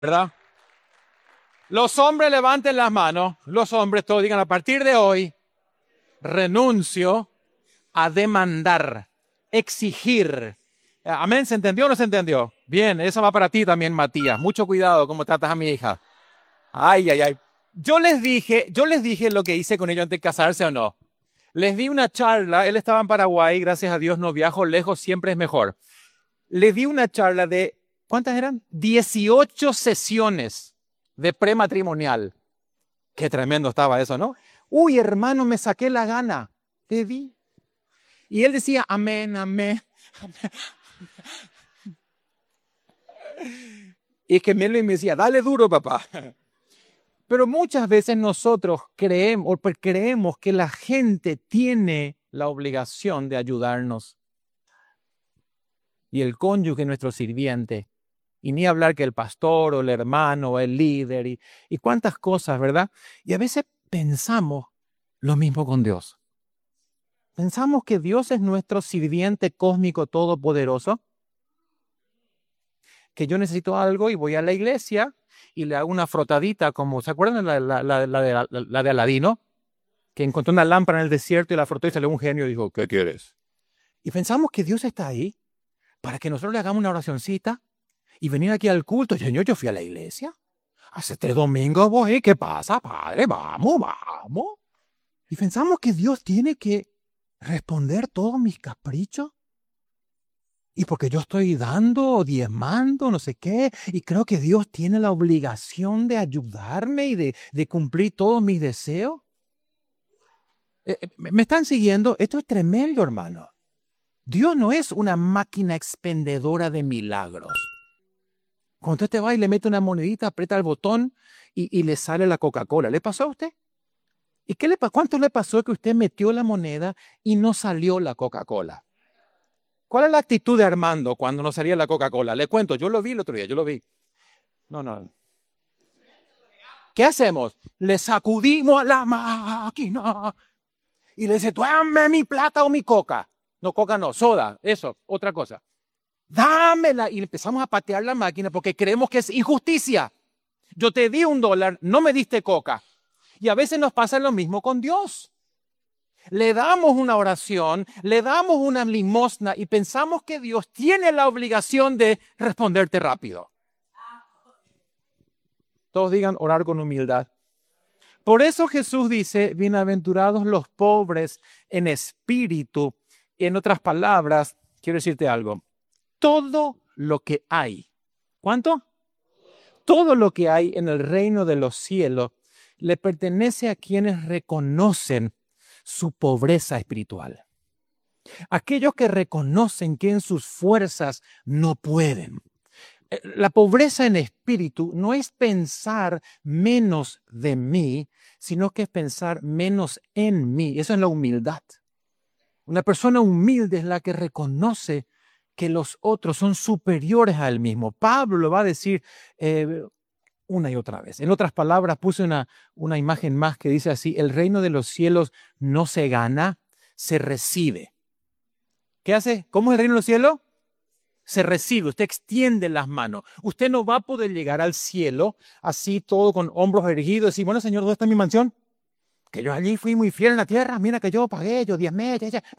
¿verdad? Los hombres levanten las manos, los hombres todos digan, a partir de hoy, renuncio a demandar, exigir. Amén, ¿se entendió o no se entendió? Bien, eso va para ti también, Matías. Mucho cuidado cómo tratas a mi hija. Ay, ay, ay. Yo les dije lo que hice con ellos antes de casarse o no. Les di una charla, él estaba en Paraguay, gracias a Dios no viajo lejos, siempre es mejor. Les di una charla de, ¿cuántas eran? 18 sesiones de prematrimonial. Qué tremendo estaba eso, ¿no? Uy, hermano, me saqué la gana. Le di. Y él decía, amén, amén, amén. Y es que me decía, dale duro, papá. Pero muchas veces nosotros creemos que la gente tiene la obligación de ayudarnos. Y el cónyuge, nuestro sirviente. Y ni hablar que el pastor o el hermano o el líder y cuántas cosas, ¿verdad? Y a veces pensamos lo mismo con Dios. Pensamos que Dios es nuestro sirviente cósmico todopoderoso, que yo necesito algo y voy a la iglesia y le hago una frotadita, como, ¿se acuerdan la de Aladino? Que encontró una lámpara en el desierto y la frotó y salió un genio y dijo, ¿qué quieres? Y pensamos que Dios está ahí para que nosotros le hagamos una oracioncita y venir aquí al culto. Señor, yo fui a la iglesia. Hace 3 domingos voy. ¿Qué pasa, padre? Vamos, vamos. Y pensamos que Dios tiene que responder todos mis caprichos. Y porque yo estoy dando, diezmando, no sé qué, y creo que Dios tiene la obligación de ayudarme y de cumplir todos mis deseos. ¿Me están siguiendo? Esto es tremendo, hermano. Dios no es una máquina expendedora de milagros. Cuando usted te va y le mete una monedita, aprieta el botón y le sale la Coca-Cola. ¿Le pasó a usted? ¿Y cuánto le pasó que usted metió la moneda y no salió la Coca-Cola? ¿Cuál es la actitud de Armando cuando no salía la Coca-Cola? Le cuento, yo lo vi el otro día, yo lo vi. No. ¿Qué hacemos? Le sacudimos a la máquina y le dice, dame mi plata o mi coca. No, coca no, soda, eso, otra cosa. Dámela. Y empezamos a patear la máquina porque creemos que es injusticia. Yo te di $1, no me diste coca. Y a veces nos pasa lo mismo con Dios. Le damos una oración, le damos una limosna y pensamos que Dios tiene la obligación de responderte rápido. Todos digan orar con humildad. Por eso Jesús dice, bienaventurados los pobres en espíritu. En otras palabras, quiero decirte algo. Todo lo que hay, ¿cuánto? Todo lo que hay en el reino de los cielos le pertenece a quienes reconocen su pobreza espiritual. Aquellos que reconocen que en sus fuerzas no pueden. La pobreza en espíritu no es pensar menos de mí, sino que es pensar menos en mí. Eso es la humildad. Una persona humilde es la que reconoce que los otros son superiores a él mismo. Pablo lo va a decir una y otra vez. En otras palabras, puse una imagen más que dice así, el reino de los cielos no se gana, se recibe. ¿Qué hace? ¿Cómo es el reino de los cielos? Se recibe, usted extiende las manos. Usted no va a poder llegar al cielo así todo con hombros erguidos y decir, bueno, Señor, ¿dónde está mi mansión? Que yo allí fui muy fiel en la tierra, mira que yo pagué, yo diezmé,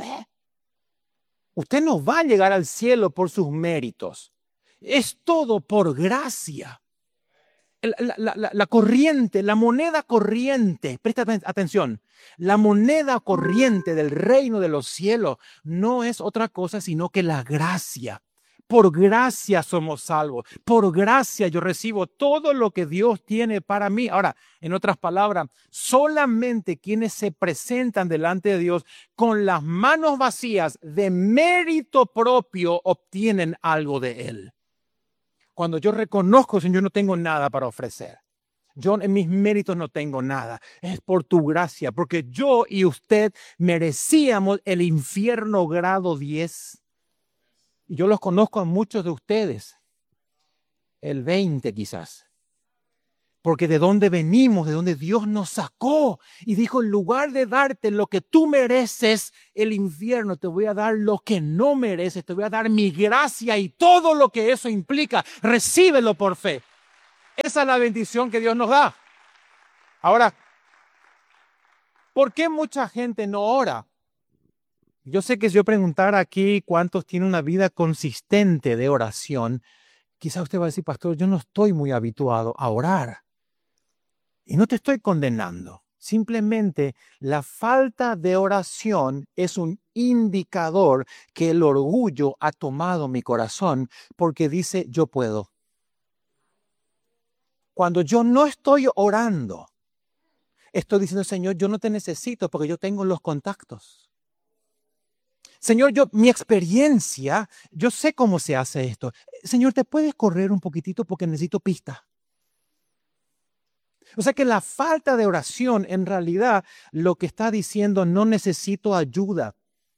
Usted no va a llegar al cielo por sus méritos. Es todo por gracia. La corriente, la moneda corriente, presta atención, la moneda corriente del reino de los cielos no es otra cosa sino que la gracia. Por gracia somos salvos. Por gracia yo recibo todo lo que Dios tiene para mí. Ahora, en otras palabras, solamente quienes se presentan delante de Dios con las manos vacías de mérito propio obtienen algo de Él. Cuando yo reconozco, Señor, yo no tengo nada para ofrecer. Yo en mis méritos no tengo nada. Es por tu gracia, porque yo y usted merecíamos el infierno grado 10. Y yo los conozco a muchos de ustedes, el 20 quizás. Porque de dónde venimos, de dónde Dios nos sacó. Y dijo, en lugar de darte lo que tú mereces, el infierno, te voy a dar lo que no mereces. Te voy a dar mi gracia y todo lo que eso implica. Recíbelo por fe. Esa es la bendición que Dios nos da. Ahora, ¿por qué mucha gente no ora? Yo sé que si yo preguntara aquí cuántos tienen una vida consistente de oración, quizá usted va a decir, pastor, yo no estoy muy habituado a orar. Y no te estoy condenando. Simplemente la falta de oración es un indicador que el orgullo ha tomado mi corazón porque dice, yo puedo. Cuando yo no estoy orando, estoy diciendo, Señor, yo no te necesito porque yo tengo los contactos. Señor, mi experiencia, yo sé cómo se hace esto. Señor, ¿te puedes correr un poquitito porque necesito pista? O sea que la falta de oración en realidad lo que está diciendo, no necesito ayuda.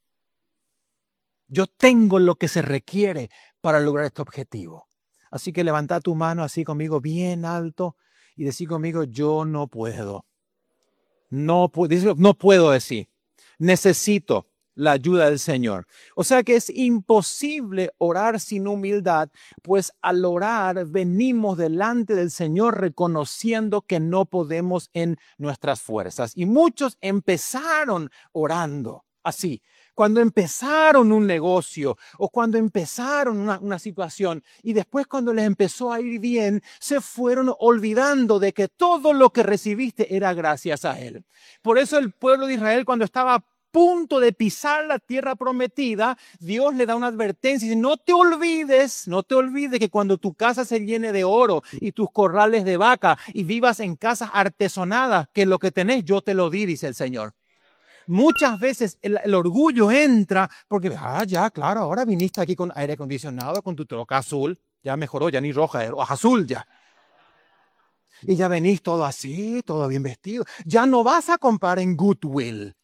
Yo tengo lo que se requiere para lograr este objetivo. Así que levanta tu mano así conmigo bien alto y decir conmigo, yo no puedo. No puedo decir. Necesito la ayuda del Señor. O sea que es imposible orar sin humildad, pues al orar venimos delante del Señor reconociendo que no podemos en nuestras fuerzas. Y muchos empezaron orando así. Cuando empezaron un negocio o cuando empezaron una situación y después cuando les empezó a ir bien, se fueron olvidando de que todo lo que recibiste era gracias a Él. Por eso el pueblo de Israel cuando estaba a punto de pisar la tierra prometida, Dios le da una advertencia y dice, no te olvides que cuando tu casa se llene de oro y tus corrales de vaca y vivas en casas artesonadas, que lo que tenés yo te lo di, dice el Señor. Muchas veces el orgullo entra porque, ya, claro, ahora viniste aquí con aire acondicionado, con tu troca azul, ya mejoró, ya ni roja, es azul ya. Y ya venís todo así, todo bien vestido. Ya no vas a comprar en Goodwill.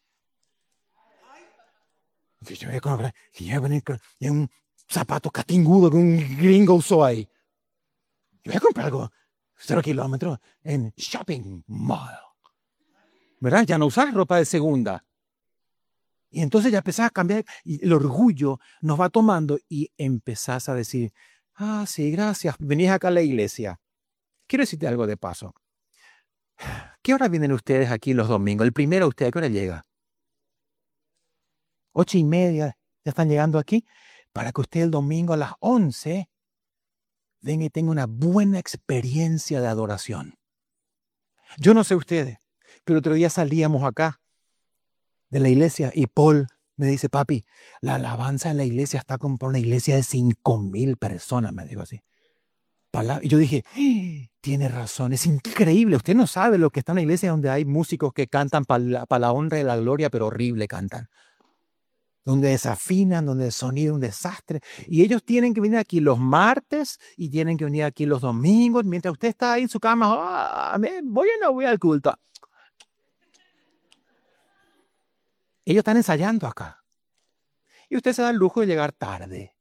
Que yo voy a comprar, que yo voy a venir con un zapato catingudo que un gringo usó ahí. Yo voy a comprar algo 0 kilómetros en Shopping Mall. ¿Verdad? Ya no usas ropa de segunda. Y entonces ya empezás a cambiar y el orgullo nos va tomando y empezás a decir, sí, gracias, venís acá a la iglesia. Quiero decirte algo de paso. ¿Qué hora vienen ustedes aquí los domingos? El primero, ¿usted a qué hora llega? 8:30, ya están llegando aquí, para que usted el domingo a las 11 venga y tenga una buena experiencia de adoración. Yo no sé ustedes, pero otro día salíamos acá de la iglesia y Paul me dice, papi, la alabanza en la iglesia está como para una iglesia de 5,000 personas, me dijo así. Y yo dije, tiene razón, es increíble. Usted no sabe lo que está en una iglesia donde hay músicos que cantan para la honra y la gloria, pero horrible cantan. Donde desafinan, donde el sonido es un desastre. Y ellos tienen que venir aquí los martes y tienen que venir aquí los domingos, mientras usted está ahí en su cama, voy o no voy al culto. Ellos están ensayando acá. Y usted se da el lujo de llegar tarde.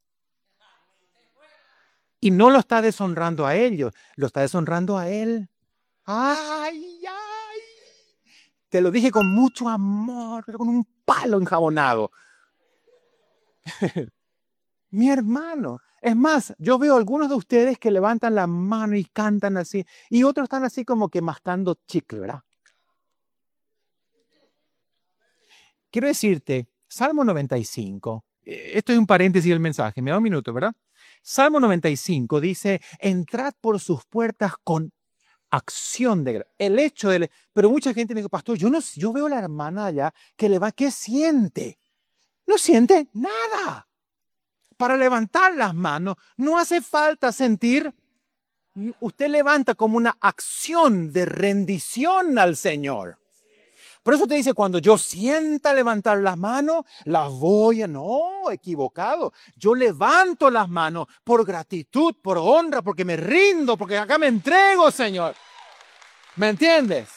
Y no lo está deshonrando a ellos, lo está deshonrando a él. ¡Ay, ay! Te lo dije con mucho amor, con un palo enjabonado. Mi hermano. Es más, yo veo algunos de ustedes que levantan la mano y cantan así, y otros están así como que mascando chicle, ¿verdad? Quiero decirte, Salmo 95, esto es un paréntesis del mensaje, me da un minuto, ¿verdad? Salmo 95 dice, entrad por sus puertas con acción de gracias. El hecho de... Pero mucha gente me dice, pastor, yo veo a la hermana allá que le va, ¿qué siente? No siente nada. Para levantar las manos no hace falta sentir. Usted levanta como una acción de rendición al Señor. Por eso te dice, cuando yo sienta levantar las manos, las voy a... No, equivocado. Yo levanto las manos por gratitud, por honra, porque me rindo, porque acá me entrego, Señor. ¿Me entiendes?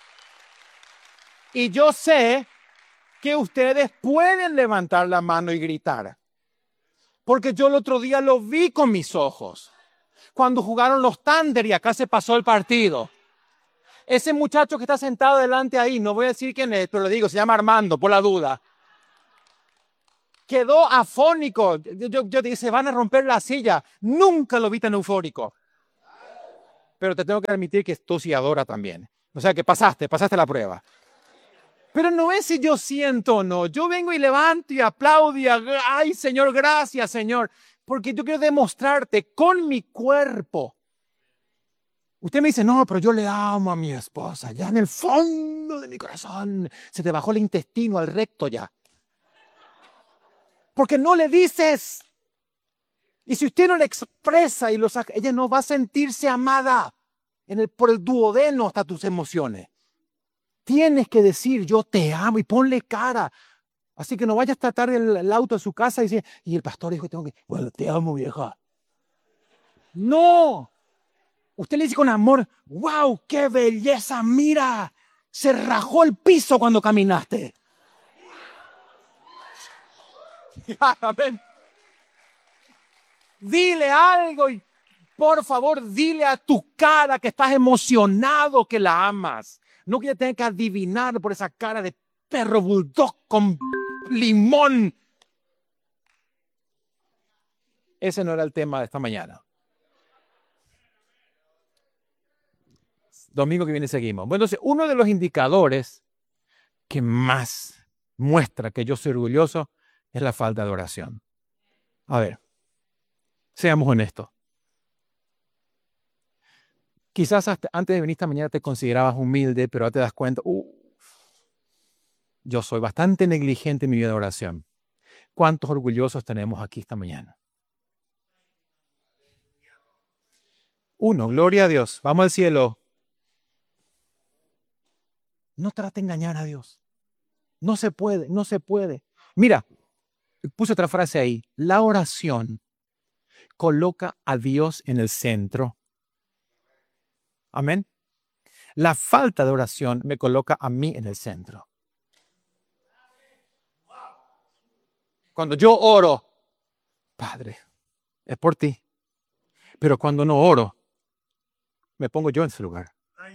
Y yo sé que ustedes pueden levantar la mano y gritar. Porque yo el otro día lo vi con mis ojos. Cuando jugaron los Thunder y acá se pasó el partido. Ese muchacho que está sentado delante ahí, no voy a decir quién es, pero le digo, se llama Armando, por la duda. Quedó afónico. Yo dije, se van a romper la silla. Nunca lo vi tan eufórico. pero te tengo que admitir que tú sí adoras también. O sea que pasaste la prueba. Pero no es si yo siento o no. Yo vengo y levanto y aplaudo y ay, Señor, gracias, Señor. Porque yo quiero demostrarte con mi cuerpo. Usted me dice, no, pero yo le amo a mi esposa. Ya en el fondo de mi corazón se te bajó el intestino al recto ya. Porque no le dices. Y si usted no le expresa y lo saca, ella no va a sentirse amada por el duodeno hasta tus emociones. Tienes que decir, yo te amo y ponle cara. Así que no vayas a tratar el auto a su casa y decir, y el pastor dijo, bueno, te amo, vieja. No. Usted le dice con amor, wow, qué belleza, mira, se rajó el piso cuando caminaste. Amén. Dile algo y por favor dile a tu cara que estás emocionado que la amas. No que tenga que adivinar por esa cara de perro bulldog con limón. Ese no era el tema de esta mañana. Domingo que viene seguimos. Bueno, entonces, uno de los indicadores que más muestra que yo soy orgulloso es la falta de oración. A ver, seamos honestos. Quizás antes de venir esta mañana te considerabas humilde, pero ahora te das cuenta, yo soy bastante negligente en mi vida de oración. ¿Cuántos orgullosos tenemos aquí esta mañana? Uno, gloria a Dios. Vamos al cielo. No trate de engañar a Dios. No se puede, no se puede. Mira, puse otra frase ahí. La oración coloca a Dios en el centro. Amén. La falta de oración me coloca a mí en el centro. Cuando yo oro, Padre, es por ti. Pero cuando no oro, me pongo yo en ese lugar.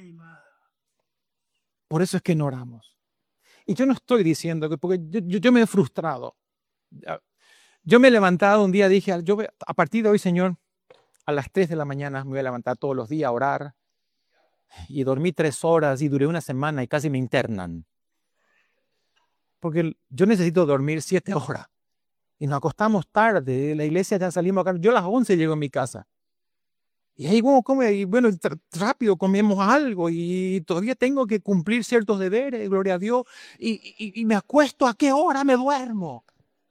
Por eso es que no oramos. Y yo no estoy diciendo que, porque yo me he frustrado. Yo me he levantado un día, dije, a partir de hoy, Señor, a las 3 de la mañana me voy a levantar todos los días a orar. Y dormí 3 horas y duré una semana y casi me internan. Porque yo necesito dormir 7 horas. Y nos acostamos tarde, de la iglesia ya salimos acá. Yo a las 11 llego a mi casa. Y ahí bueno, rápido comemos algo y todavía tengo que cumplir ciertos deberes, gloria a Dios. Y me acuesto, ¿a qué hora me duermo?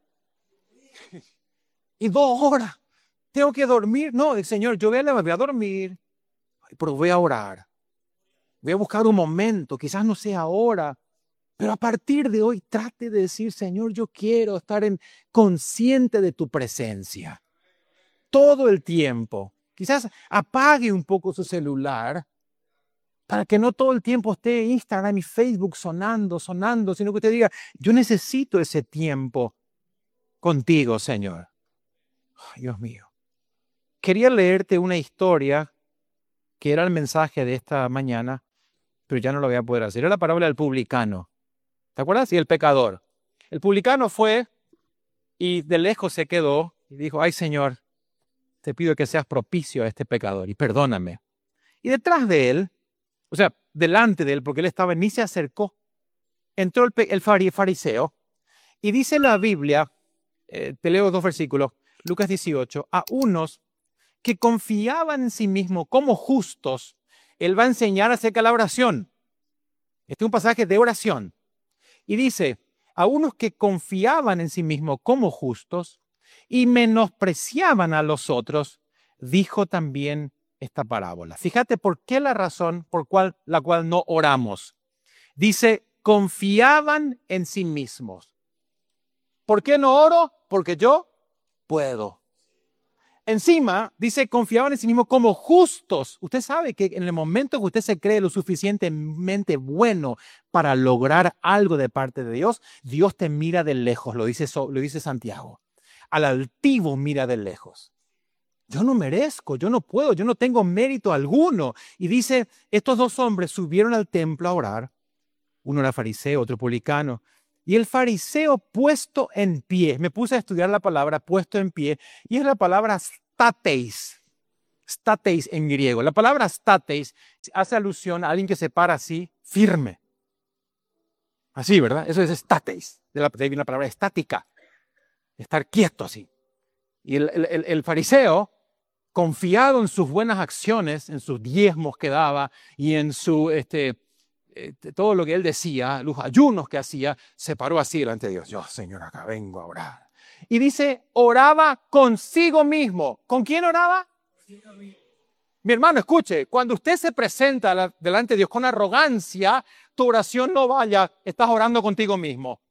Y 2 horas. Tengo que dormir. No, Señor, yo voy a dormir, pero voy a orar. Voy a buscar un momento, quizás no sea ahora. Pero a partir de hoy trate de decir, Señor, yo quiero estar consciente de tu presencia. Todo el tiempo. Quizás apague un poco su celular para que no todo el tiempo esté Instagram y Facebook sonando, sino que usted diga, yo necesito ese tiempo contigo, Señor. Ay, Dios mío. Quería leerte una historia que era el mensaje de esta mañana, pero ya no lo voy a poder hacer. Era la parábola del publicano. ¿Te acuerdas? Y el pecador. El publicano fue y de lejos se quedó y dijo, ay Señor, te pido que seas propicio a este pecador y perdóname. Y detrás de él, o sea, delante de él, porque él estaba, ni se acercó, entró el fariseo y dice la Biblia, te leo 2 versículos, Lucas 18, a unos que confiaban en sí mismos como justos, él va a enseñar acerca de la oración. Este es un pasaje de oración. Y dice, a unos que confiaban en sí mismos como justos y menospreciaban a los otros, dijo también esta parábola. Fíjate por qué la razón por la cual no oramos. Dice, confiaban en sí mismos. ¿Por qué no oro? Porque yo puedo. Encima, dice, confiaban en sí mismos como justos. Usted sabe que en el momento que usted se cree lo suficientemente bueno para lograr algo de parte de Dios, Dios te mira de lejos, lo dice Santiago. Al altivo mira de lejos. Yo no merezco, yo no puedo, yo no tengo mérito alguno. Y dice, estos 2 hombres subieron al templo a orar. Uno era fariseo, otro publicano. Y el fariseo puesto en pie, me puse a estudiar la palabra puesto en pie, y es la palabra stateis. Stateis en griego. La palabra stateis hace alusión a alguien que se para así, firme. Así, ¿verdad? Eso es stateis. De ahí viene la palabra estática. Estar quieto así. Y el fariseo, confiado en sus buenas acciones, en sus diezmos que daba y en su todo lo que él decía, los ayunos que hacía, se paró así delante de Dios. Yo, Señor, acá vengo a orar. Y dice, oraba consigo mismo. ¿Con quién oraba? Mi hermano, escuche, cuando usted se presenta delante de Dios con arrogancia, tu oración no vaya, estás orando contigo mismo.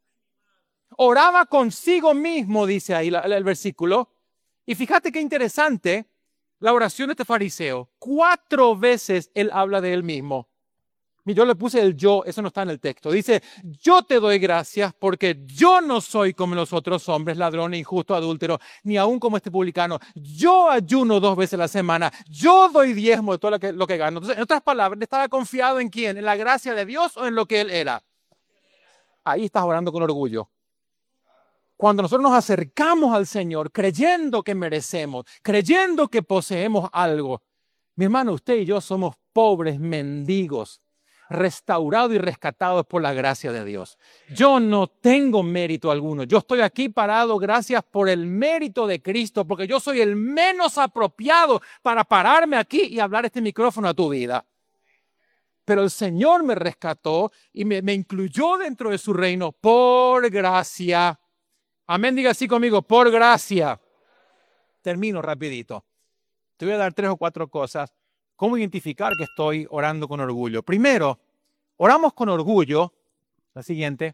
Oraba consigo mismo, dice ahí el versículo. Y fíjate qué interesante la oración de este fariseo. 4 veces él habla de él mismo. Yo le puse el yo, eso no está en el texto. Dice, yo te doy gracias porque yo no soy como los otros hombres, ladrones, injustos, adúlteros, ni aún como este publicano. Yo ayuno 2 veces a la semana. Yo doy diezmo de todo lo que gano. Entonces, en otras palabras, ¿estaba confiado en quién? ¿En la gracia de Dios o en lo que él era? Ahí estás orando con orgullo. Cuando nosotros nos acercamos al Señor creyendo que merecemos, creyendo que poseemos algo, mi hermano, usted y yo somos pobres mendigos, restaurados y rescatados por la gracia de Dios. Yo no tengo mérito alguno. Yo estoy aquí parado gracias por el mérito de Cristo, porque yo soy el menos apropiado para pararme aquí y hablar este micrófono a tu vida. Pero el Señor me rescató y me incluyó dentro de su reino por gracia. Amén, diga así conmigo, por gracia. Termino rapidito. Te voy a dar 3 o 4 cosas. ¿Cómo identificar que estoy orando con orgullo? Primero, oramos con orgullo, la siguiente,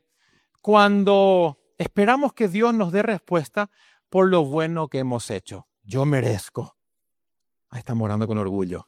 cuando esperamos que Dios nos dé respuesta por lo bueno que hemos hecho. Yo merezco. Ahí estamos orando con orgullo.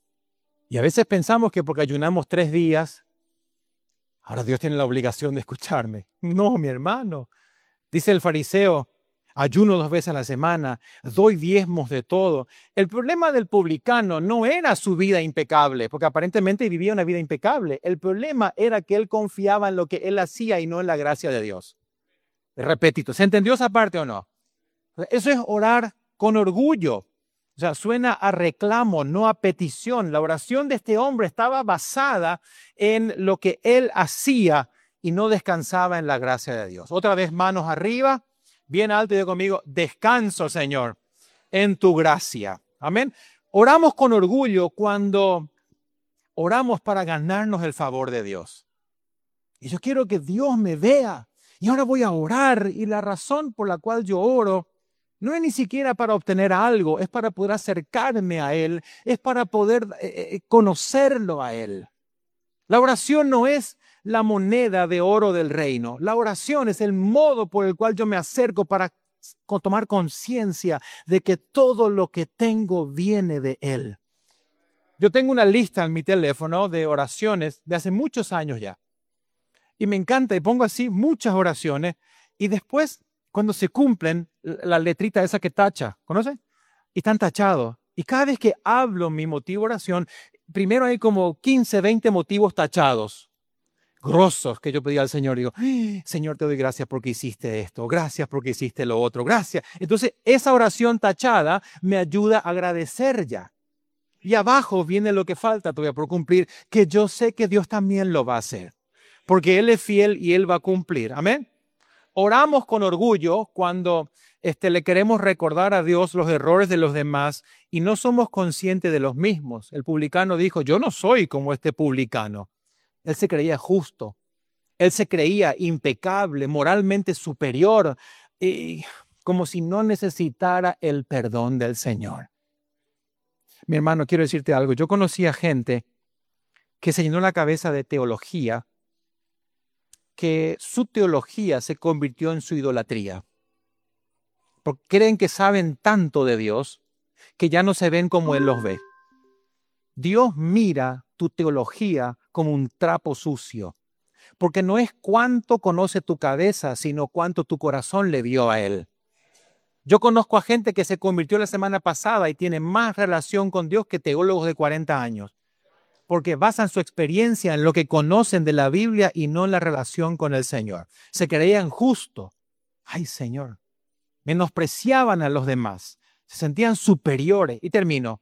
Y a veces pensamos que porque ayunamos 3 días, ahora Dios tiene la obligación de escucharme. No, mi hermano. Dice el fariseo, ayuno 2 veces a la semana, doy diezmos de todo. El problema del publicano no era su vida impecable, porque aparentemente vivía una vida impecable. El problema era que él confiaba en lo que él hacía y no en la gracia de Dios. Repetito, ¿se entendió esa parte o no? Eso es orar con orgullo. O sea, suena a reclamo, no a petición. La oración de este hombre estaba basada en lo que él hacía y no descansaba en la gracia de Dios. Otra vez, manos arriba, bien alto y diga conmigo, descanso, Señor, en tu gracia. Amén. Oramos con orgullo cuando oramos para ganarnos el favor de Dios. Y yo quiero que Dios me vea. Y ahora voy a orar. Y la razón por la cual yo oro no es ni siquiera para obtener algo, es para poder acercarme a Él, es para poder conocerlo a Él. La oración no es la moneda de oro del reino. La oración es el modo por el cual yo me acerco para tomar conciencia de que todo lo que tengo viene de Él. Yo tengo una lista en mi teléfono de oraciones de hace muchos años ya. Y me encanta y pongo así muchas oraciones y después cuando se cumplen la letrita esa que tacha, ¿conoce? Y están tachados. Y cada vez que hablo mi motivo de oración, primero hay como 15, 20 motivos tachados, grosos, que yo pedí al Señor. Digo, Señor, te doy gracias porque hiciste esto, gracias porque hiciste lo otro, gracias. Entonces, esa oración tachada me ayuda a agradecer ya. Y abajo viene lo que falta todavía por cumplir, que yo sé que Dios también lo va a hacer, porque Él es fiel y Él va a cumplir. Amén. Oramos con orgullo cuando le queremos recordar a Dios los errores de los demás y no somos conscientes de los mismos. El publicano dijo, yo no soy como este publicano. Él se creía justo. Él se creía impecable, moralmente superior, y como si no necesitara el perdón del Señor. Mi hermano, quiero decirte algo. Yo conocí a gente que se llenó la cabeza de teología, que su teología se convirtió en su idolatría. Porque creen que saben tanto de Dios que ya no se ven como Él los ve. Dios mira tu teología como un trapo sucio, porque no es cuánto conoce tu cabeza, sino cuánto tu corazón le dio a Él. Yo conozco a gente que se convirtió la semana pasada y tiene más relación con Dios que teólogos de 40 años. Porque basan su experiencia en lo que conocen de la Biblia y no en la relación con el Señor. Se creían justos. Ay, Señor. Menospreciaban a los demás. Se sentían superiores. Y termino.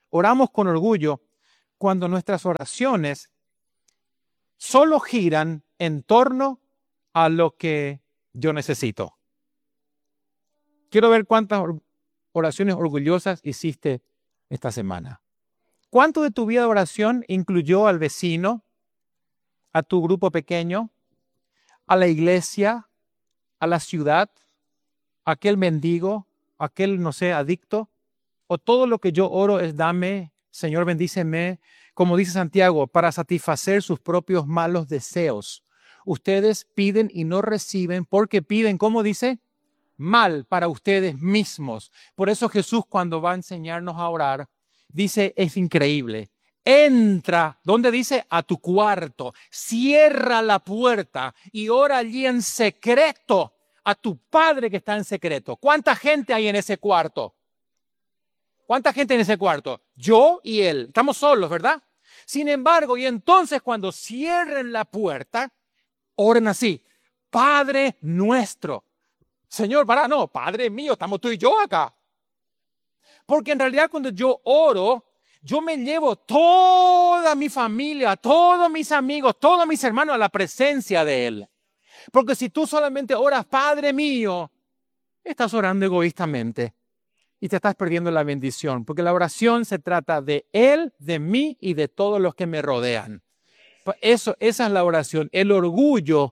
Oramos con orgullo cuando nuestras oraciones solo giran en torno a lo que yo necesito. Quiero ver cuántas oraciones orgullosas hiciste esta semana. ¿Cuánto de tu vida de oración incluyó al vecino, a tu grupo pequeño, a la iglesia, a la ciudad, a aquel mendigo, a aquel, no sé, adicto? ¿O todo lo que yo oro es dame, Señor, bendíceme, como dice Santiago, para satisfacer sus propios malos deseos? Ustedes piden y no reciben porque piden, ¿cómo dice? Mal para ustedes mismos. Por eso Jesús, cuando va a enseñarnos a orar, dice, es increíble. Entra, ¿dónde dice? A tu cuarto, cierra la puerta y ora allí en secreto a tu Padre que está en secreto. ¿Cuánta gente hay en ese cuarto? ¿Cuánta gente en ese cuarto? Yo y él. Estamos solos, ¿verdad? Sin embargo, y entonces cuando cierren la puerta, oren así. Padre nuestro. Señor, no, Padre mío, estamos tú y yo acá. Porque en realidad cuando yo oro, yo me llevo toda mi familia, todos mis amigos, todos mis hermanos a la presencia de Él. Porque si tú solamente oras, Padre mío, estás orando egoístamente y te estás perdiendo la bendición. Porque la oración se trata de Él, de mí y de todos los que me rodean. Esa es la oración. El orgullo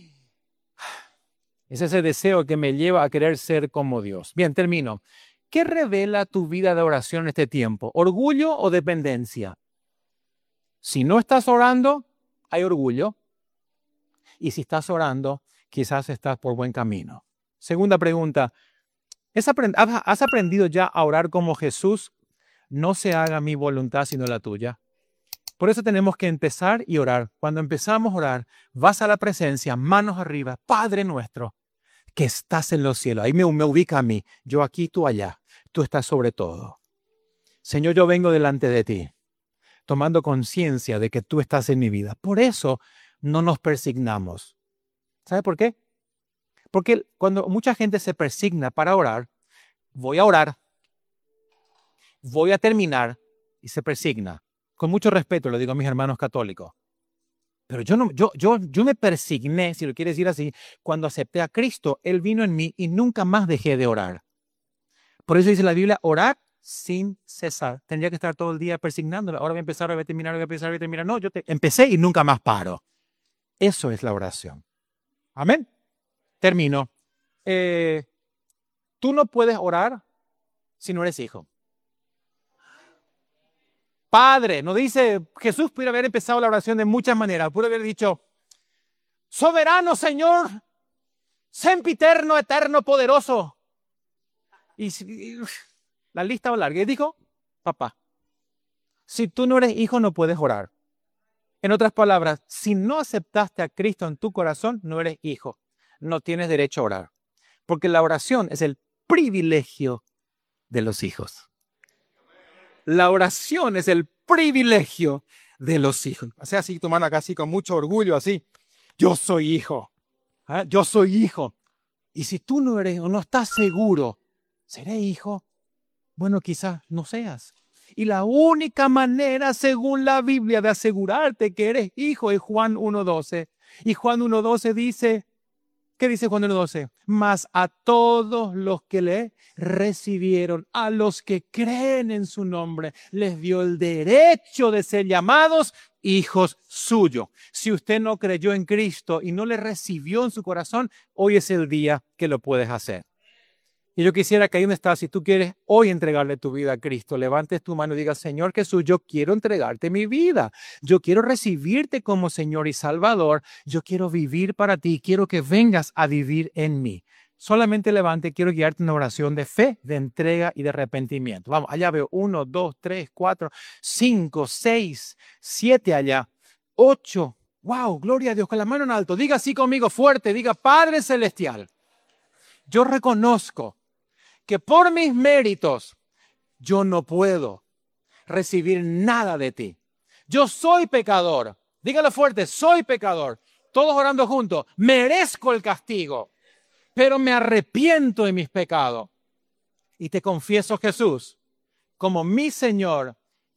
es ese deseo que me lleva a querer ser como Dios. Bien, termino. ¿Qué revela tu vida de oración en este tiempo? ¿Orgullo o dependencia? Si no estás orando, hay orgullo. Y si estás orando, quizás estás por buen camino. Segunda pregunta. ¿Has aprendido ya a orar como Jesús? No se haga mi voluntad sino la tuya. Por eso tenemos que empezar y orar. Cuando empezamos a orar, vas a la presencia, manos arriba, Padre nuestro, que estás en los cielos. Ahí me ubica a mí. Yo aquí, tú allá. Tú estás sobre todo. Señor, yo vengo delante de ti, tomando conciencia de que tú estás en mi vida. Por eso no nos persignamos. ¿Sabe por qué? Porque cuando mucha gente se persigna para orar, voy a orar, voy a terminar y se persigna. Con mucho respeto lo digo a mis hermanos católicos. Pero yo me persigné, si lo quieres decir así, cuando acepté a Cristo. Él vino en mí y nunca más dejé de orar. Por eso dice la Biblia, orar sin cesar. Tendría que estar todo el día persignándolo. Ahora voy a empezar, voy a terminar, voy a empezar, voy a terminar. No, empecé y nunca más paro. Eso es la oración. Amén. Termino. Tú no puedes orar si no eres hijo. Padre, no dice, Jesús pudo haber empezado la oración de muchas maneras. Pudo haber dicho, soberano Señor, sempiterno, eterno, poderoso. Y la lista va larga. Y dijo, papá, si tú no eres hijo, no puedes orar. En otras palabras, si no aceptaste a Cristo en tu corazón, no eres hijo. No tienes derecho a orar. Porque la oración es el privilegio de los hijos. La oración es el privilegio de los hijos. O sea, así tu mano acá así con mucho orgullo, así. Yo soy hijo. ¿Eh? Yo soy hijo. Y si tú no eres o no estás seguro, ¿seré hijo? Bueno, quizás no seas. Y la única manera, según la Biblia, de asegurarte que eres hijo es Juan 1:12. Y Juan 1:12 dice, ¿qué dice Juan 1:12? Mas a todos los que le recibieron, a los que creen en su nombre, les dio el derecho de ser llamados hijos suyos. Si usted no creyó en Cristo y no le recibió en su corazón, hoy es el día que lo puedes hacer. Y yo quisiera que ahí donde estás, si tú quieres hoy entregarle tu vida a Cristo, levantes tu mano y digas, Señor Jesús, yo quiero entregarte mi vida. Yo quiero recibirte como Señor y Salvador. Yo quiero vivir para ti. Quiero que vengas a vivir en mí. Solamente levante, quiero guiarte en una oración de fe, de entrega y de arrepentimiento. Vamos, allá veo 1, 2, 3, 4, 5, 6, 7 allá, 8. Wow, gloria a Dios, con la mano en alto. Diga así conmigo fuerte, diga, Padre Celestial, yo reconozco que por mis méritos yo no puedo recibir nada de ti. Yo soy pecador. Dígalo fuerte, soy pecador. Todos orando juntos. Merezco el castigo, pero me arrepiento de mis pecados. Y te confieso, Jesús, como mi Señor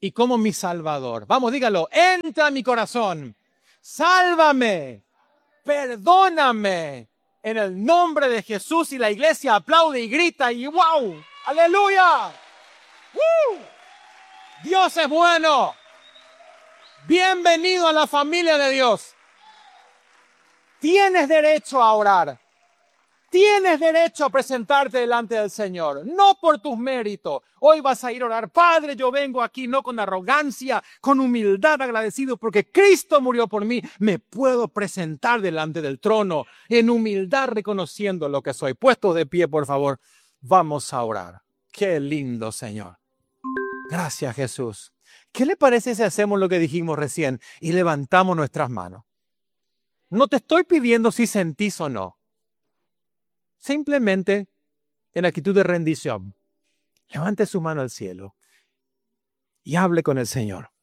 y como mi Salvador. Vamos, dígalo, entra a mi corazón, sálvame, perdóname. En el nombre de Jesús, y la iglesia aplaude y grita y ¡wow! ¡Aleluya! ¡Woo! Dios es bueno. Bienvenido a la familia de Dios. Tienes derecho a orar. Tienes derecho a presentarte delante del Señor, no por tus méritos. Hoy vas a ir a orar, Padre, yo vengo aquí no con arrogancia, con humildad, agradecido porque Cristo murió por mí. Me puedo presentar delante del trono en humildad, reconociendo lo que soy. Puestos de pie, por favor, vamos a orar. Qué lindo, Señor. Gracias, Jesús. ¿Qué le parece si hacemos lo que dijimos recién y levantamos nuestras manos? No te estoy pidiendo si sentís o no. Simplemente en actitud de rendición, levante su mano al cielo y hable con el Señor.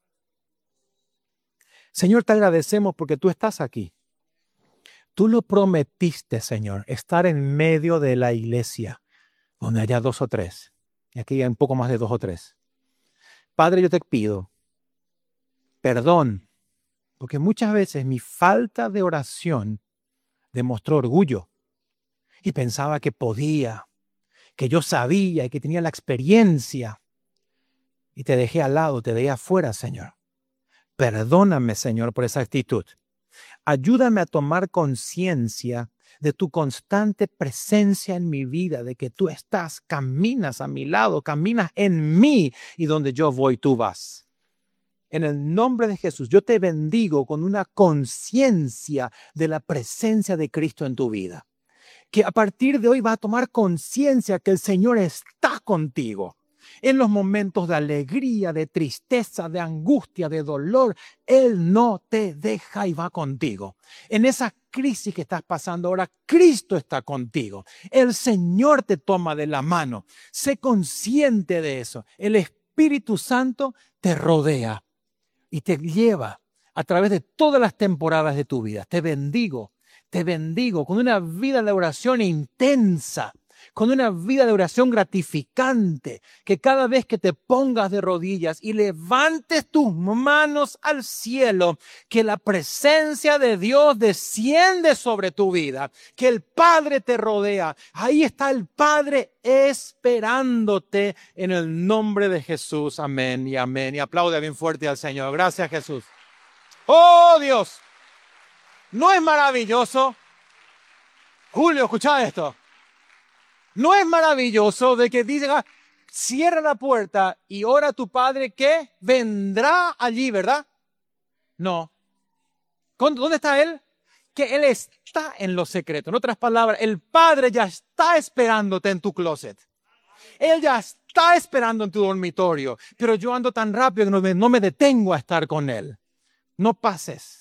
Señor, te agradecemos porque tú estás aquí. Tú lo prometiste, Señor, estar en medio de la iglesia, donde haya 2 o 3. Y aquí hay un poco más de 2 o 3. Padre, yo te pido perdón, porque muchas veces mi falta de oración demostró orgullo. Y pensaba que podía, que yo sabía y que tenía la experiencia. Y te dejé al lado, te dejé afuera, Señor. Perdóname, Señor, por esa actitud. Ayúdame a tomar conciencia de tu constante presencia en mi vida, de que tú estás, caminas a mi lado, caminas en mí y donde yo voy, tú vas. En el nombre de Jesús, yo te bendigo con una conciencia de la presencia de Cristo en tu vida. Que a partir de hoy va a tomar conciencia que el Señor está contigo. En los momentos de alegría, de tristeza, de angustia, de dolor, Él no te deja y va contigo. En esa crisis que estás pasando ahora, Cristo está contigo. El Señor te toma de la mano. Sé consciente de eso. El Espíritu Santo te rodea y te lleva a través de todas las temporadas de tu vida. Te bendigo con una vida de oración intensa, con una vida de oración gratificante, que cada vez que te pongas de rodillas y levantes tus manos al cielo, que la presencia de Dios desciende sobre tu vida, que el Padre te rodea. Ahí está el Padre esperándote en el nombre de Jesús. Amén y amén. Y aplaude bien fuerte al Señor. Gracias, Jesús. ¡Oh, Dios! ¿No es maravilloso? Julio, escucha esto. ¿No es maravilloso de que diga, cierra la puerta y ora a tu Padre que vendrá allí, ¿verdad? No. ¿Dónde está Él? Que Él está en lo secreto. En otras palabras, el Padre ya está esperándote en tu closet. Él ya está esperando en tu dormitorio. Pero yo ando tan rápido que no me detengo a estar con Él. No pases.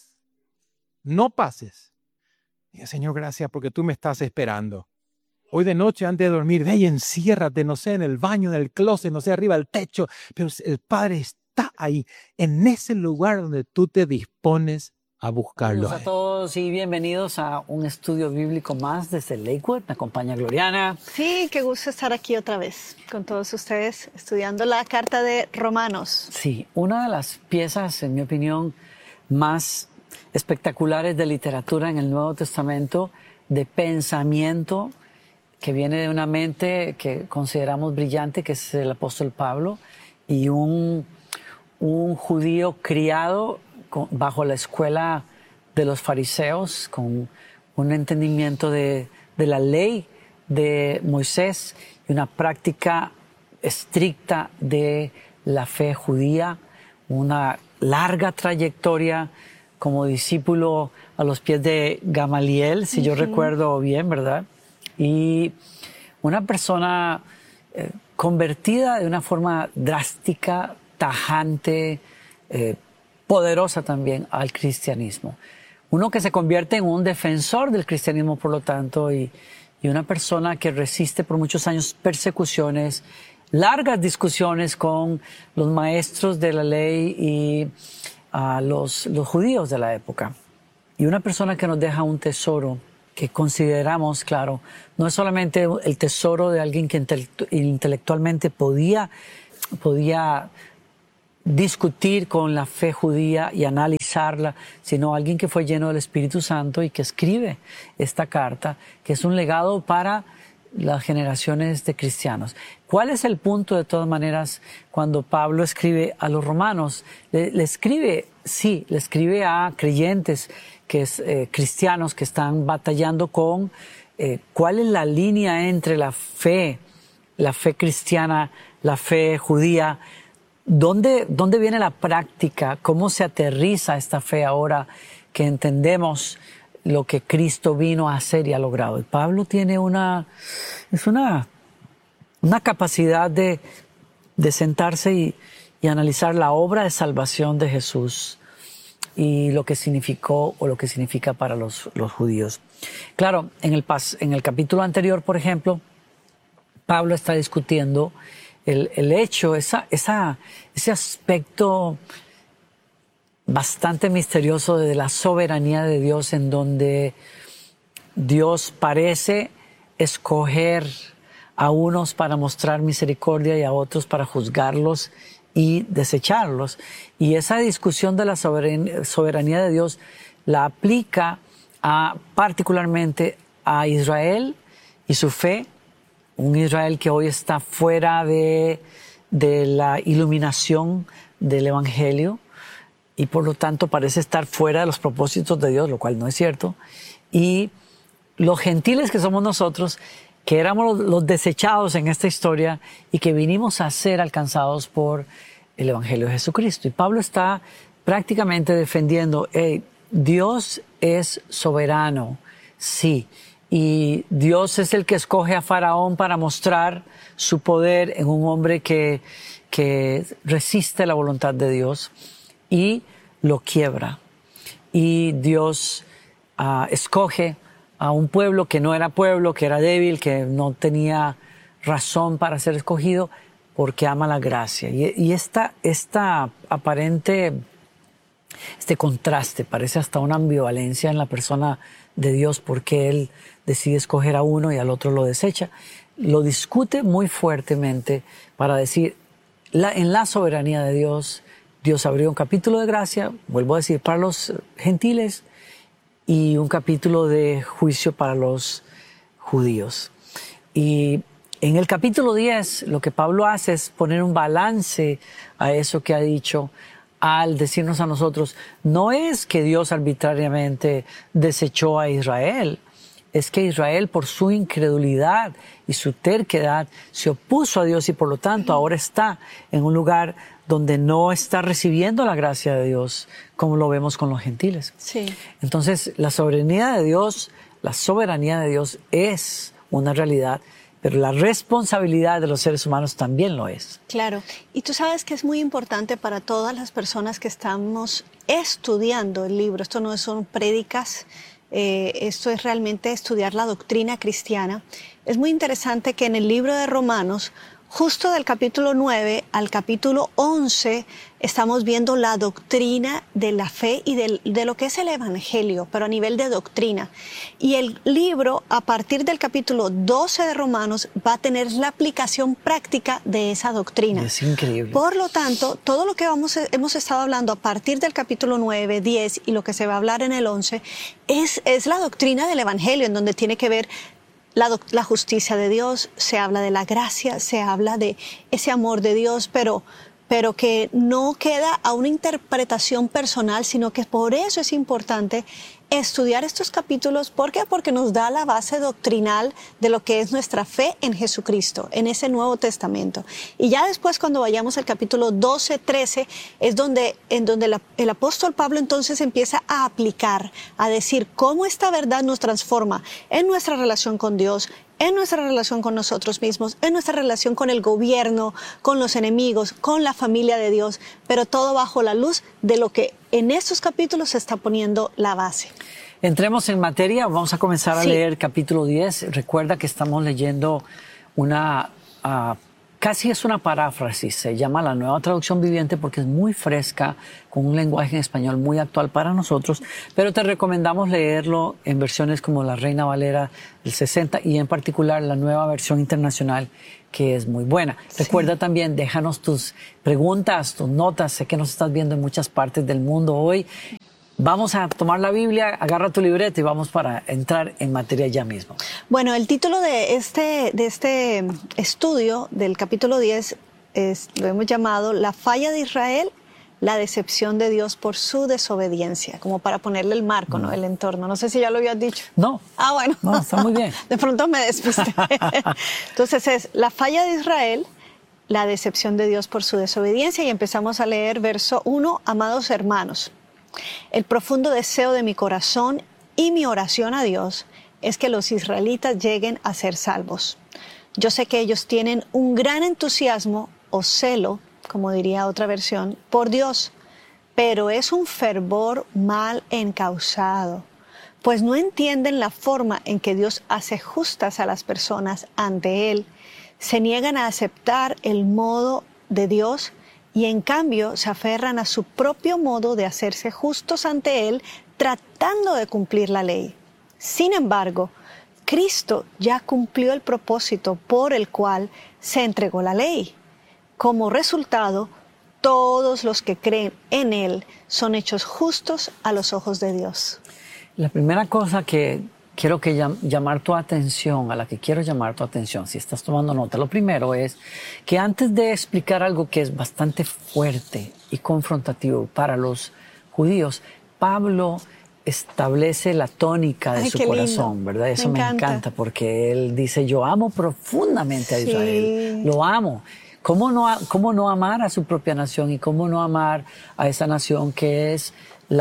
No pases. Diga, Señor, gracias porque tú me estás esperando. Hoy de noche, antes de dormir, ve y enciérrate, no sé, en el baño, en el closet, no sé, arriba del techo. Pero el Padre está ahí, en ese lugar donde tú te dispones a buscarlo. Hola a todos y bienvenidos a un estudio bíblico más desde Lakewood. Me acompaña Gloriana. Sí, qué gusto estar aquí otra vez con todos ustedes, estudiando la carta de Romanos. Sí, una de las piezas, en mi opinión, más espectaculares de literatura en el Nuevo Testamento, de pensamiento, que viene de una mente que consideramos brillante, que es el apóstol Pablo, y un judío criado bajo la escuela de los fariseos, con un entendimiento de la ley de Moisés y una práctica estricta de la fe judía, una larga trayectoria como discípulo a los pies de Gamaliel, si yo recuerdo bien, ¿verdad? Y una persona convertida de una forma drástica, tajante, poderosa también al cristianismo. Uno que se convierte en un defensor del cristianismo, por lo tanto, y una persona que resiste por muchos años persecuciones, largas discusiones con los maestros de la ley y los judíos de la época. Y una persona que nos deja un tesoro que consideramos, claro, no es solamente el tesoro de alguien que intelectualmente podía discutir con la fe judía y analizarla, sino alguien que fue lleno del Espíritu Santo y que escribe esta carta, que es un legado para las generaciones de cristianos. ¿Cuál es el punto, de todas maneras, cuando Pablo escribe a los romanos? Le escribe a creyentes, cristianos que están batallando con cuál es la línea entre la fe cristiana, la fe judía. ¿Dónde viene la práctica? ¿Cómo se aterriza esta fe ahora que entendemos lo que Cristo vino a hacer y ha logrado? Y Pablo tiene una capacidad de sentarse y analizar la obra de salvación de Jesús y lo que significó o lo que significa para los judíos. Claro, en el capítulo anterior, por ejemplo, Pablo está discutiendo el hecho, ese aspecto bastante misterioso de la soberanía de Dios, en donde Dios parece escoger a unos para mostrar misericordia y a otros para juzgarlos y desecharlos. Y esa discusión de la soberanía de Dios la aplica particularmente a Israel y su fe, un Israel que hoy está fuera de la iluminación del Evangelio y por lo tanto parece estar fuera de los propósitos de Dios, lo cual no es cierto. Y los gentiles que somos nosotros, que éramos los desechados en esta historia y que vinimos a ser alcanzados por el Evangelio de Jesucristo. Y Pablo está prácticamente defendiendo, Dios es soberano, sí. Y Dios es el que escoge a Faraón para mostrar su poder en un hombre que resiste la voluntad de Dios y lo quiebra. Y Dios escoge a un pueblo que no era pueblo, que era débil, que no tenía razón para ser escogido, porque ama la gracia. Y esta aparente, este contraste, parece hasta una ambivalencia en la persona de Dios, porque Él decide escoger a uno y al otro lo desecha. Lo discute muy fuertemente para decir, en la soberanía de Dios, Dios abrió un capítulo de gracia, vuelvo a decir, para los gentiles, y un capítulo de juicio para los judíos. Y en el capítulo 10, lo que Pablo hace es poner un balance a eso que ha dicho, al decirnos a nosotros, no es que Dios arbitrariamente desechó a Israel, es que Israel, por su incredulidad y su terquedad, se opuso a Dios y por lo tanto ahora está en un lugar donde no está recibiendo la gracia de Dios, como lo vemos con los gentiles. Sí. Entonces, la soberanía de Dios es una realidad, pero la responsabilidad de los seres humanos también lo es. Claro. Y tú sabes que es muy importante para todas las personas que estamos estudiando el libro. Esto no son prédicas, esto es realmente estudiar la doctrina cristiana. Es muy interesante que en el libro de Romanos, justo del capítulo 9 al capítulo 11, estamos viendo la doctrina de la fe y de lo que es el Evangelio, pero a nivel de doctrina. Y el libro, a partir del capítulo 12 de Romanos, va a tener la aplicación práctica de esa doctrina. Es increíble. Por lo tanto, todo lo que hemos estado hablando a partir del capítulo 9, 10 y lo que se va a hablar en el 11, es la doctrina del Evangelio, en donde tiene que ver la justicia de Dios, se habla de la gracia, se habla de ese amor de Dios, pero que no queda a una interpretación personal, sino que por eso es importante estudiar estos capítulos. ¿Por qué? Porque nos da la base doctrinal de lo que es nuestra fe en Jesucristo, en ese Nuevo Testamento. Y ya después, cuando vayamos al capítulo 12, 13, es en donde el apóstol Pablo entonces empieza a aplicar, a decir cómo esta verdad nos transforma en nuestra relación con Dios, en nuestra relación con nosotros mismos, en nuestra relación con el gobierno, con los enemigos, con la familia de Dios, pero todo bajo la luz de lo que en estos capítulos se está poniendo la base. Entremos en materia, vamos a comenzar a leer capítulo 10. Recuerda que estamos leyendo una casi es una paráfrasis, se llama la Nueva Traducción Viviente porque es muy fresca, con un lenguaje en español muy actual para nosotros, pero te recomendamos leerlo en versiones como la Reina Valera del 60 y en particular la nueva versión internacional, que es muy buena. Sí. Recuerda también, déjanos tus preguntas, tus notas, sé que nos estás viendo en muchas partes del mundo hoy. Vamos a tomar la Biblia, agarra tu libreta y vamos para entrar en materia ya mismo. Bueno, el título de este estudio del capítulo 10 lo hemos llamado La falla de Israel, la decepción de Dios por su desobediencia, como para ponerle el marco, ¿no? El entorno. No sé si ya lo habías dicho. No. Ah, bueno. No, está muy bien. De pronto me despisté. Entonces es la falla de Israel, la decepción de Dios por su desobediencia, y empezamos a leer verso 1, amados hermanos. El profundo deseo de mi corazón y mi oración a Dios es que los israelitas lleguen a ser salvos. Yo sé que ellos tienen un gran entusiasmo o celo, como diría otra versión, por Dios, pero es un fervor mal encausado, pues no entienden la forma en que Dios hace justas a las personas ante Él, se niegan a aceptar el modo de Dios y en cambio se aferran a su propio modo de hacerse justos ante Él, tratando de cumplir la ley. Sin embargo, Cristo ya cumplió el propósito por el cual se entregó la ley. Como resultado, todos los que creen en Él son hechos justos a los ojos de Dios. La primera cosa que quiero llamar tu atención, a la que quiero llamar tu atención, si estás tomando nota, lo primero es que antes de explicar algo que es bastante fuerte y confrontativo para los judíos, Pablo establece la tónica de su corazón, ¿verdad? Eso me encanta porque él dice, yo amo profundamente a Israel, lo amo. ¿Cómo no amar a su propia nación y cómo no amar a esa nación que es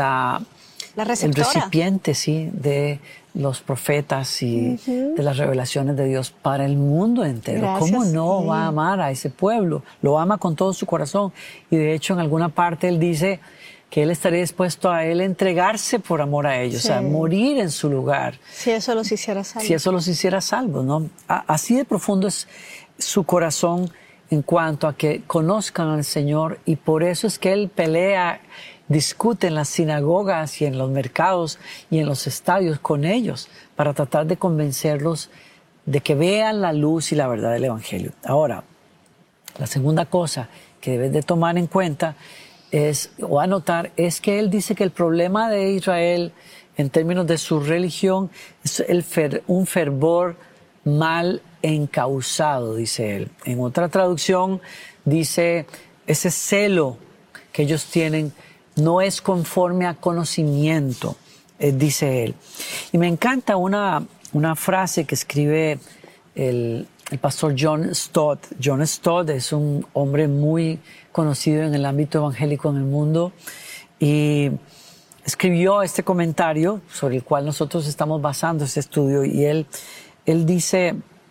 el recipiente, sí, de los profetas y de las revelaciones de Dios para el mundo entero? Gracias. ¿Cómo no va a amar a ese pueblo? Lo ama con todo su corazón. Y de hecho, en alguna parte él dice que él estaría dispuesto a él entregarse por amor a ellos, o sea, morir en su lugar. Si eso los hiciera salvos. Si eso los hiciera salvos, ¿no? Así de profundo es su corazón en cuanto a que conozcan al Señor, y por eso es que él pelea, discute en las sinagogas y en los mercados y en los estadios con ellos para tratar de convencerlos de que vean la luz y la verdad del Evangelio. Ahora, la segunda cosa que debes de tomar en cuenta o anotar es que él dice que el problema de Israel en términos de su religión es un fervor mal encausado, dice él. En otra traducción dice ese celo que ellos tienen no es conforme a conocimiento, dice él. Y me encanta una frase que escribe el pastor John Stott. John Stott es un hombre muy conocido en el ámbito evangélico en el mundo y escribió este comentario sobre el cual nosotros estamos basando este estudio, y él dice,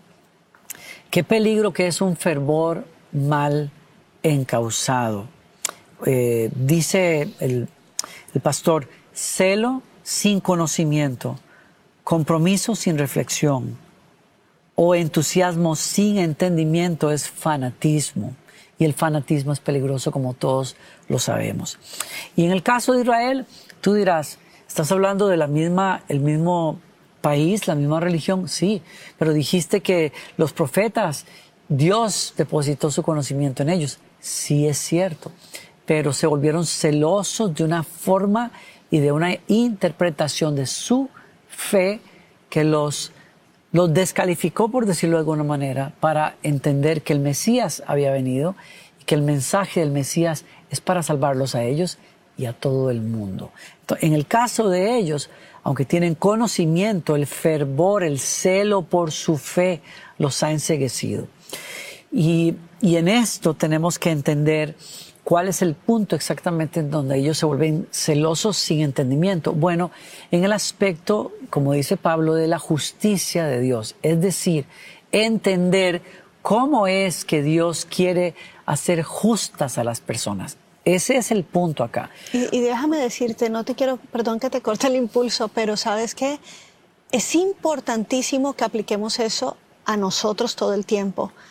qué peligro que es un fervor mal encausado. Dice el pastor, celo sin conocimiento, compromiso sin reflexión o entusiasmo sin entendimiento es fanatismo, y el fanatismo es peligroso, como todos lo sabemos. Y en el caso de Israel, tú dirás, ¿estás hablando de el mismo país, la misma religión? Sí, pero dijiste que los profetas, Dios depositó su conocimiento en ellos. Sí, es cierto, pero se volvieron celosos de una forma y de una interpretación de su fe que los descalificó, por decirlo de alguna manera, para entender que el Mesías había venido y que el mensaje del Mesías es para salvarlos a ellos y a todo el mundo. Entonces, en el caso de ellos, aunque tienen conocimiento, el fervor, el celo por su fe los ha enceguecido. Y en esto tenemos que entender cuál es el punto exactamente en donde ellos se vuelven celosos sin entendimiento. Bueno, en el aspecto, como dice Pablo, de la justicia de Dios. Es decir, entender cómo es que Dios quiere hacer justas a las personas. Ese es el punto acá. Y déjame decirte, perdón que te corte el impulso, pero ¿sabes qué? Es importantísimo que apliquemos eso a nosotros todo el tiempo.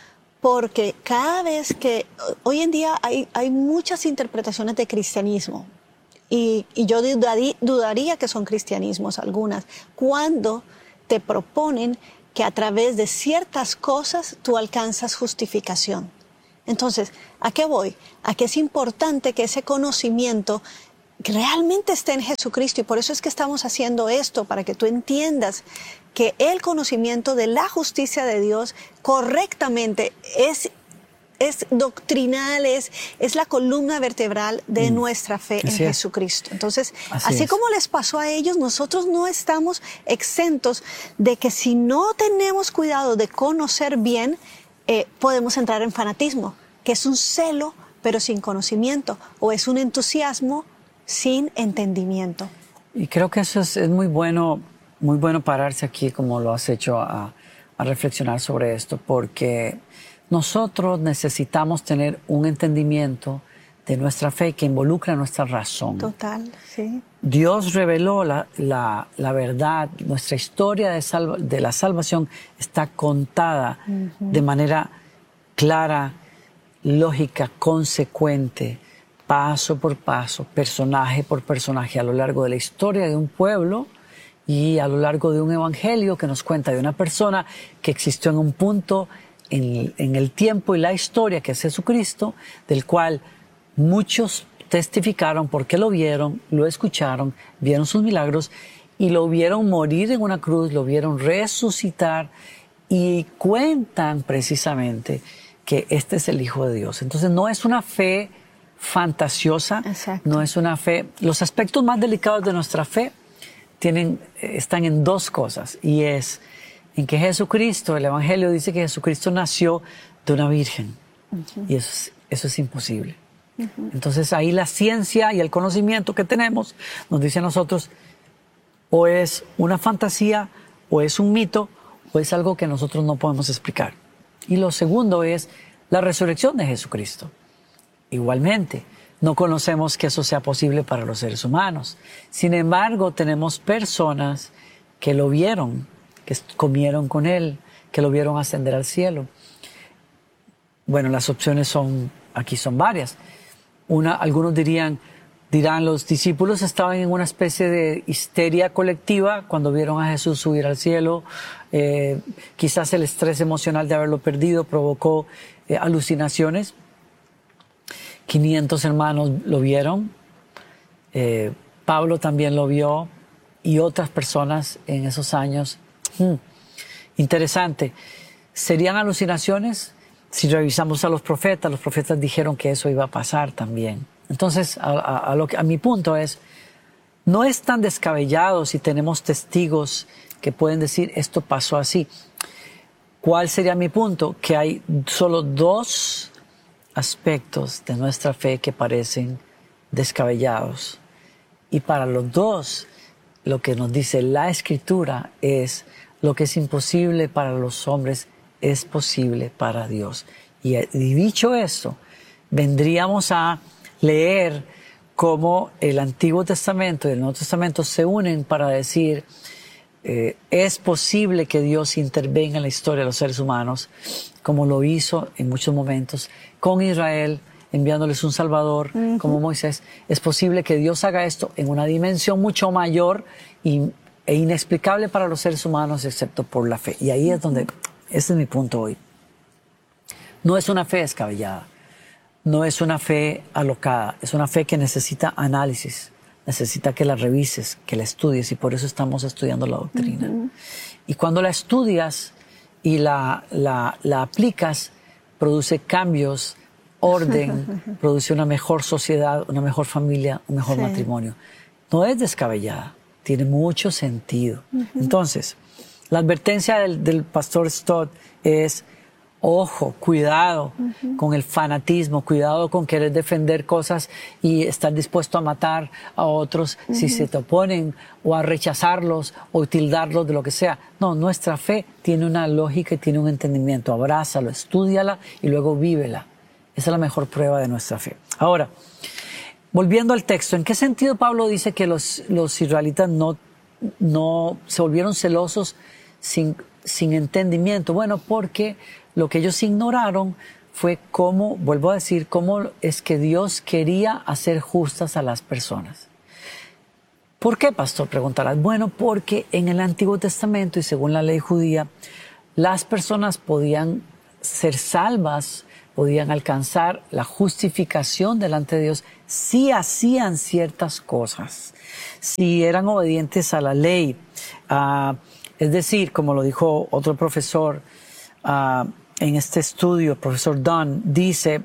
porque cada vez que hoy en día hay muchas interpretaciones de cristianismo y yo dudaría que son cristianismos algunas, cuando te proponen que a través de ciertas cosas tú alcanzas justificación. Entonces, ¿a qué voy? A que es importante que ese conocimiento realmente esté en Jesucristo, y por eso es que estamos haciendo esto, para que tú entiendas que el conocimiento de la justicia de Dios correctamente es doctrinal, es la columna vertebral de nuestra fe en Jesucristo. Entonces, así como les pasó a ellos, nosotros no estamos exentos de que si no tenemos cuidado de conocer bien, podemos entrar en fanatismo, que es un celo pero sin conocimiento, o es un entusiasmo sin entendimiento. Y creo que eso es muy bueno pararse aquí, como lo has hecho, a reflexionar sobre esto, porque nosotros necesitamos tener un entendimiento de nuestra fe que involucra nuestra razón. Total, sí. Dios reveló la verdad. Nuestra historia de la salvación está contada de manera clara, lógica, consecuente, paso por paso, personaje por personaje, a lo largo de la historia de un pueblo y a lo largo de un evangelio que nos cuenta de una persona que existió en un punto en el tiempo y la historia, que es Jesucristo, del cual muchos testificaron porque lo vieron, lo escucharon, vieron sus milagros y lo vieron morir en una cruz, lo vieron resucitar y cuentan precisamente que este es el Hijo de Dios. Entonces no es una fe fantasiosa, exacto, no es una fe. Los aspectos más delicados de nuestra fe están en dos cosas, y es en que Jesucristo, el Evangelio dice que Jesucristo nació de una virgen, y eso es imposible. Entonces ahí la ciencia y el conocimiento que tenemos nos dice a nosotros, o es una fantasía, o es un mito, o es algo que nosotros no podemos explicar. Y lo segundo es la resurrección de Jesucristo. Igualmente, no conocemos que eso sea posible para los seres humanos. Sin embargo, tenemos personas que lo vieron, que comieron con Él, que lo vieron ascender al cielo. Bueno, las opciones aquí son varias. Algunos dirán, los discípulos estaban en una especie de histeria colectiva cuando vieron a Jesús subir al cielo. Quizás el estrés emocional de haberlo perdido provocó alucinaciones. 500 hermanos lo vieron. Pablo también lo vio, y otras personas en esos años. Interesante. ¿Serían alucinaciones? Si revisamos a los profetas dijeron que eso iba a pasar también. Entonces, a mi punto es, no es tan descabellado si tenemos testigos que pueden decir esto pasó así. ¿Cuál sería mi punto? Que hay solo dos aspectos de nuestra fe que parecen descabellados. Y para los dos, lo que nos dice la Escritura es: lo que es imposible para los hombres es posible para Dios. Y dicho esto, vendríamos a leer cómo el Antiguo Testamento y el Nuevo Testamento se unen para decir es posible que Dios intervenga en la historia de los seres humanos, como lo hizo en muchos momentos con Israel, enviándoles un Salvador, como Moisés. Es posible que Dios haga esto en una dimensión mucho mayor e inexplicable para los seres humanos, excepto por la fe. Y ahí es donde, ese es mi punto hoy. No es una fe descabellada, no es una fe alocada, es una fe que necesita análisis, necesita que la revises, que la estudies, y por eso estamos estudiando la doctrina. Y cuando la estudias y la aplicas, produce cambios, orden, produce una mejor sociedad, una mejor familia, un mejor matrimonio. No es descabellada, tiene mucho sentido. Entonces, la advertencia del pastor Stott es: ojo, cuidado con el fanatismo, cuidado con querer defender cosas y estar dispuesto a matar a otros si se te oponen, o a rechazarlos o tildarlos de lo que sea. No, nuestra fe tiene una lógica y tiene un entendimiento. Abrázalo, estúdiala y luego vívela. Esa es la mejor prueba de nuestra fe. Ahora, volviendo al texto, ¿en qué sentido Pablo dice que los israelitas no se volvieron celosos sin entendimiento? Bueno, porque Lo que ellos ignoraron fue cómo, vuelvo a decir, cómo es que Dios quería hacer justas a las personas. ¿Por qué, pastor? Preguntarás. Bueno, porque en el Antiguo Testamento y según la ley judía, las personas podían ser salvas, podían alcanzar la justificación delante de Dios si hacían ciertas cosas, si eran obedientes a la ley. Es decir, como lo dijo otro profesor en este estudio, el profesor Dunn, dice,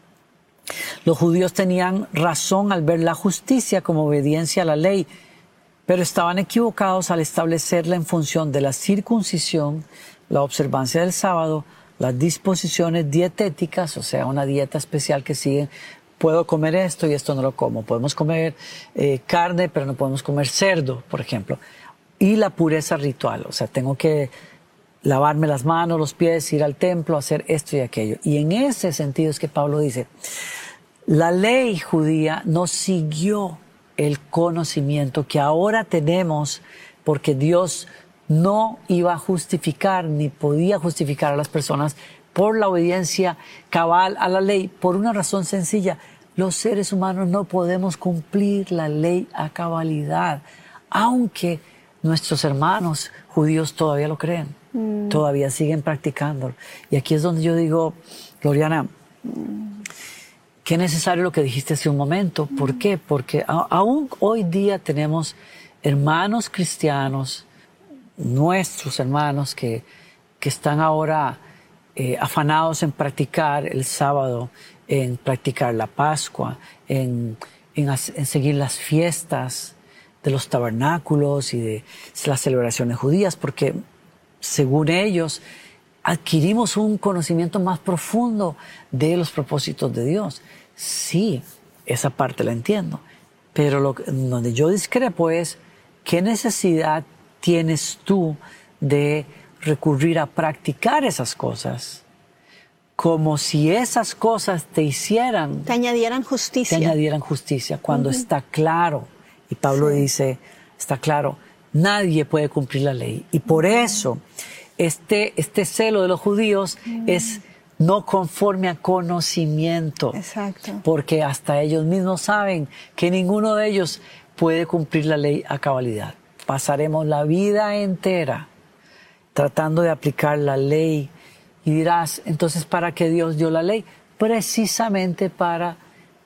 los judíos tenían razón al ver la justicia como obediencia a la ley, pero estaban equivocados al establecerla en función de la circuncisión, la observancia del sábado, las disposiciones dietéticas, o sea, una dieta especial que siguen. Puedo comer esto y esto no lo como. Podemos comer carne, pero no podemos comer cerdo, por ejemplo. Y la pureza ritual, o sea, tengo que lavarme las manos, los pies, ir al templo, hacer esto y aquello. Y en ese sentido es que Pablo dice, la ley judía no siguió el conocimiento que ahora tenemos porque Dios no iba a justificar ni podía justificar a las personas por la obediencia cabal a la ley, por una razón sencilla. Los seres humanos no podemos cumplir la ley a cabalidad, aunque nuestros hermanos judíos todavía lo creen, todavía siguen practicándolo. Y aquí es donde yo digo, Gloriana, qué necesario lo que dijiste hace un momento. ¿Por qué? Porque aún hoy día tenemos hermanos cristianos, nuestros hermanos que están ahora afanados en practicar el sábado, en practicar la Pascua, en seguir las fiestas de los tabernáculos y de las celebraciones judías, porque según ellos adquirimos un conocimiento más profundo de los propósitos de Dios. Sí, esa parte la entiendo, pero donde yo discrepo es ¿qué necesidad tienes tú de recurrir a practicar esas cosas como si esas cosas te añadieran justicia? Te añadieran justicia, cuando está claro, y Pablo dice, está claro, nadie puede cumplir la ley. Y por eso este celo de los judíos es no conforme a conocimiento. Exacto. Porque hasta ellos mismos saben que ninguno de ellos puede cumplir la ley a cabalidad. Pasaremos la vida entera tratando de aplicar la ley. Y dirás, entonces, ¿para qué Dios dio la ley? Precisamente para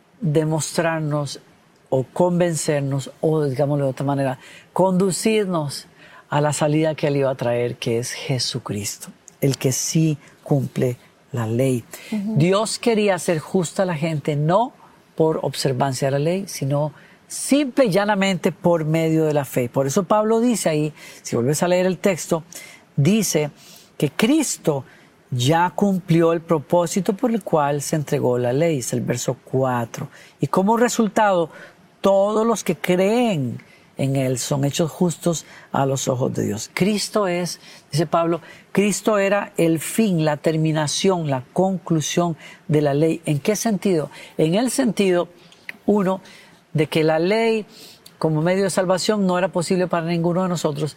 demostrarnos o convencernos, o digámoslo de otra manera, conducirnos a la salida que Él iba a traer, que es Jesucristo, el que sí cumple la ley. Dios quería hacer justa a la gente, no por observancia de la ley, sino simple y llanamente por medio de la fe. Por eso Pablo dice ahí, si vuelves a leer el texto, dice que Cristo ya cumplió el propósito por el cual se entregó la ley, es el verso 4. Y como resultado, todos los que creen en Él son hechos justos a los ojos de Dios. Cristo es, dice Pablo, Cristo era el fin, la terminación, la conclusión de la ley. ¿En qué sentido? En el sentido, uno, de que la ley como medio de salvación no era posible para ninguno de nosotros,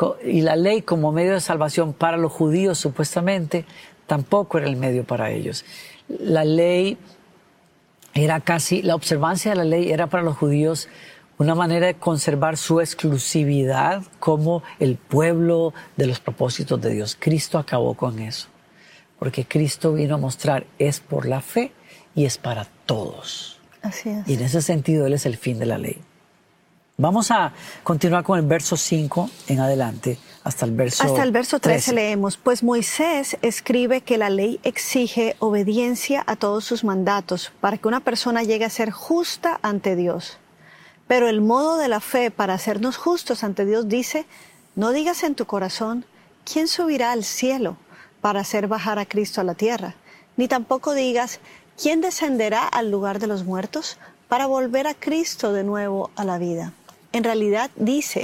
y la ley como medio de salvación para los judíos supuestamente tampoco era el medio para ellos. La ley era casi, la observancia de la ley era para los judíos una manera de conservar su exclusividad como el pueblo de los propósitos de Dios. Cristo acabó con eso, porque Cristo vino a mostrar es por la fe y es para todos. Así es. Y en ese sentido Él es el fin de la ley. Vamos a continuar con el verso 5 en adelante hasta el verso 13 leemos, pues Moisés escribe que la ley exige obediencia a todos sus mandatos para que una persona llegue a ser justa ante Dios. Pero el modo de la fe para hacernos justos ante Dios dice, no digas en tu corazón, ¿quién subirá al cielo para hacer bajar a Cristo a la tierra? Ni tampoco digas, ¿quién descenderá al lugar de los muertos para volver a Cristo de nuevo a la vida? En realidad dice,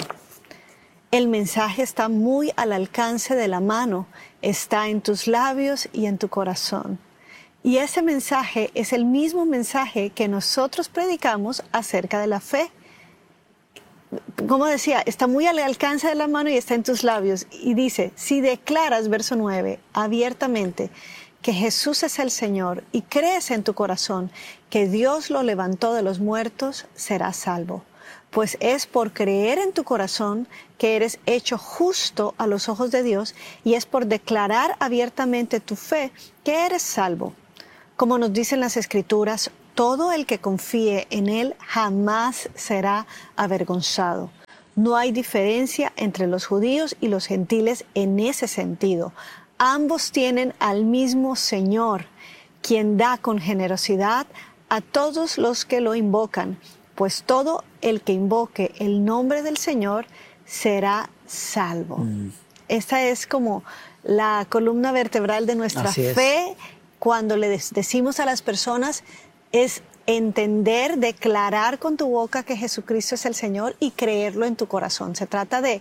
el mensaje está muy al alcance de la mano, está en tus labios y en tu corazón. Y ese mensaje es el mismo mensaje que nosotros predicamos acerca de la fe. como decía, está muy al alcance de la mano y está en tus labios. Y dice, si declaras, verso 9, abiertamente que Jesús es el Señor y crees en tu corazón que Dios lo levantó de los muertos, serás salvo. Pues es por creer en tu corazón que eres hecho justo a los ojos de Dios y es por declarar abiertamente tu fe que eres salvo. Como nos dicen las Escrituras, todo el que confíe en Él jamás será avergonzado. No hay diferencia entre los judíos y los gentiles en ese sentido. Ambos tienen al mismo Señor, quien da con generosidad a todos los que lo invocan, pues todo el que invoque el nombre del Señor será salvo. Esta es como la columna vertebral de nuestra fe. Cuando le decimos a las personas, es entender, declarar con tu boca que Jesucristo es el Señor y creerlo en tu corazón. Se trata de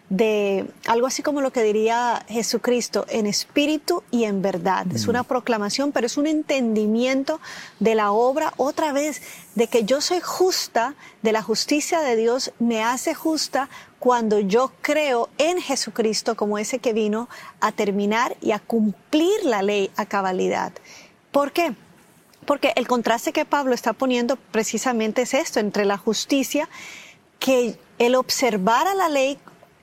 algo así como lo que diría Jesucristo, en espíritu y en verdad. Es una proclamación, pero es un entendimiento de la obra, otra vez, de que yo soy justa, de la justicia de Dios me hace justa cuando yo creo en Jesucristo como ese que vino a terminar y a cumplir la ley a cabalidad. ¿Por qué? Porque el contraste que Pablo está poniendo precisamente es esto, entre la justicia, que el observar a la ley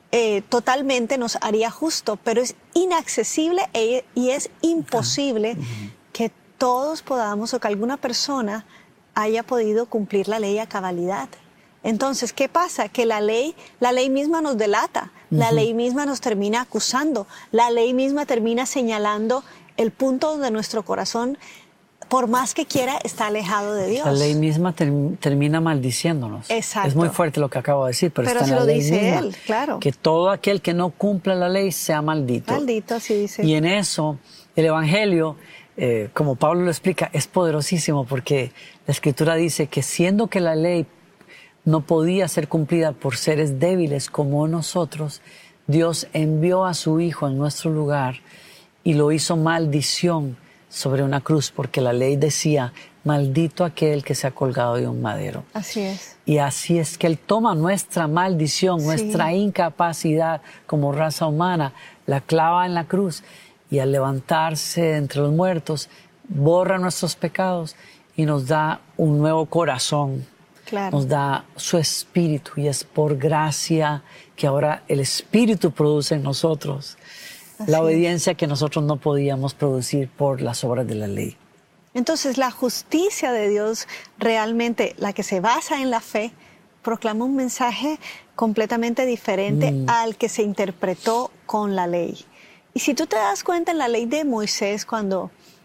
totalmente nos haría justo, pero es inaccesible y es imposible que todos podamos o que alguna persona haya podido cumplir la ley a cabalidad. Entonces, ¿qué pasa? Que la ley misma nos delata, la ley misma nos termina acusando, la ley misma termina señalando el punto donde nuestro corazón, por más que quiera, está alejado de Dios. La ley misma termina maldiciéndonos. Exacto. Es muy fuerte lo que acabo de decir, pero está en la ley misma. Pero lo dice él, claro. Que todo aquel que no cumpla la ley sea maldito. Maldito, así dice. Y en eso, el Evangelio, como Pablo lo explica, es poderosísimo porque la Escritura dice que siendo que la ley no podía ser cumplida por seres débiles como nosotros, Dios envió a su Hijo en nuestro lugar y lo hizo maldición sobre una cruz, porque la ley decía, maldito aquel que se ha colgado de un madero. Así es. Y así es que Él toma nuestra maldición, nuestra incapacidad como raza humana, la clava en la cruz y al levantarse entre los muertos, borra nuestros pecados y nos da un nuevo corazón. Claro. Nos da su espíritu y es por gracia que ahora el espíritu produce en nosotros la obediencia que nosotros no podíamos producir por las obras de la ley. Entonces, la justicia de Dios, realmente la que se basa en la fe, proclama un mensaje completamente diferente al que se interpretó con la ley. Y si tú te das cuenta en la ley de Moisés, cuando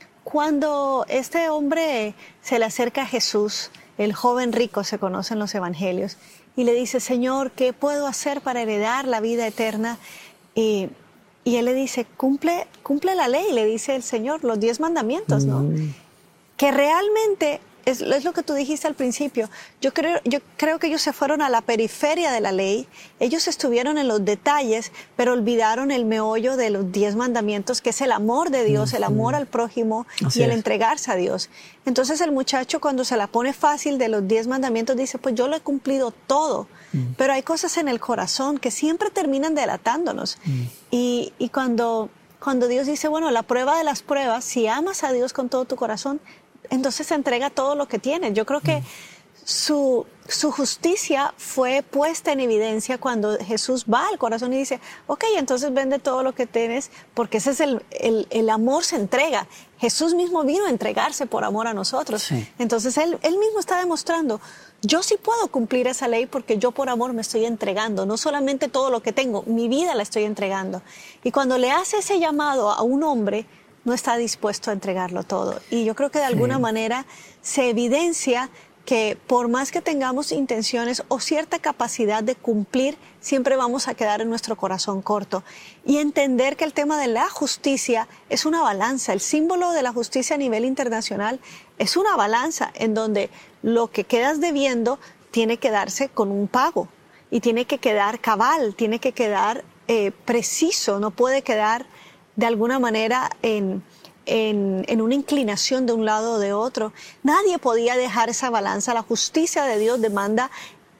este hombre se le acerca a Jesús, el joven rico se conoce en los evangelios, y le dice, Señor, ¿qué puedo hacer para heredar la vida eterna? Y él le dice, cumple la ley, le dice el Señor, los 10 mandamientos, ¿no? Que realmente es lo que tú dijiste al principio. Yo creo que ellos se fueron a la periferia de la ley, ellos estuvieron en los detalles, pero olvidaron el meollo de los 10 mandamientos, que es el amor de Dios, el amor al prójimo y el entregarse a Dios. Entonces el muchacho, cuando se la pone fácil de los 10 mandamientos, dice, pues yo lo he cumplido todo. Pero hay cosas en el corazón que siempre terminan delatándonos. Y cuando Dios dice, bueno, la prueba de las pruebas, si amas a Dios con todo tu corazón, entonces entrega todo lo que tienes. Yo creo que su justicia fue puesta en evidencia cuando Jesús va al corazón y dice, ok, entonces vende todo lo que tienes, porque ese es el amor se entrega. Jesús mismo vino a entregarse por amor a nosotros. Sí. Entonces él mismo está demostrando, yo sí puedo cumplir esa ley porque yo por amor me estoy entregando, no solamente todo lo que tengo, mi vida la estoy entregando. Y cuando le hace ese llamado a un hombre, no está dispuesto a entregarlo todo. Y yo creo que de alguna manera se evidencia que por más que tengamos intenciones o cierta capacidad de cumplir, siempre vamos a quedar en nuestro corazón corto. Y entender que el tema de la justicia es una balanza. El símbolo de la justicia a nivel internacional es una balanza en donde lo que quedas debiendo tiene que darse con un pago. Y tiene que quedar cabal, tiene que quedar preciso, no puede quedar de alguna manera en una inclinación de un lado o de otro. Nadie podía dejar esa balanza. La justicia de Dios demanda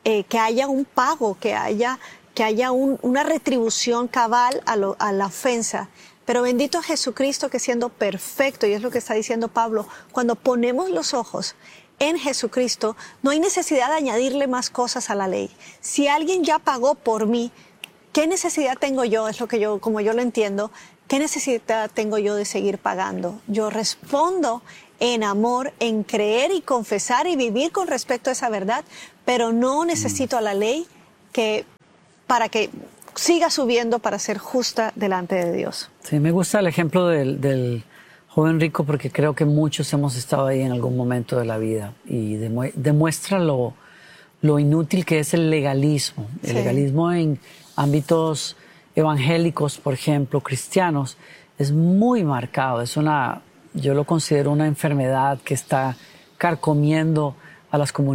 que haya un pago, que haya una retribución cabal a la ofensa. Pero bendito Jesucristo, que siendo perfecto, y es lo que está diciendo Pablo, cuando ponemos los ojos en Jesucristo, no hay necesidad de añadirle más cosas a la ley. Si alguien ya pagó por mí, ¿qué necesidad tengo yo? Es lo que como yo lo entiendo, ¿qué necesidad tengo yo de seguir pagando? Yo respondo en amor, en creer y confesar y vivir con respecto a esa verdad, pero no necesito a la ley para que siga subiendo para ser justa delante de Dios. Sí, me gusta el ejemplo del joven rico porque creo que muchos hemos estado ahí en algún momento de la vida y demuestra lo inútil que es el legalismo. El legalismo en ámbitos evangélicos, por ejemplo, cristianos, es muy marcado. Yo lo considero una enfermedad que está carcomiendo a las comunidades.